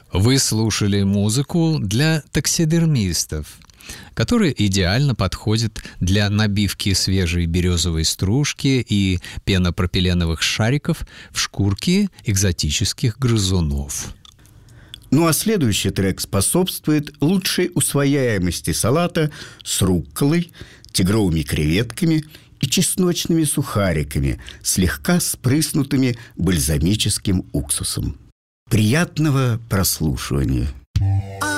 Вы слушали музыку для таксидермистов, которая идеально подходит для набивки свежей березовой стружки и пенопропиленовых шариков в шкурки экзотических грызунов. Ну а следующий трек способствует лучшей усвояемости салата с рукколой, тигровыми креветками и чесночными сухариками, слегка спрыснутыми бальзамическим уксусом. Приятного прослушивания!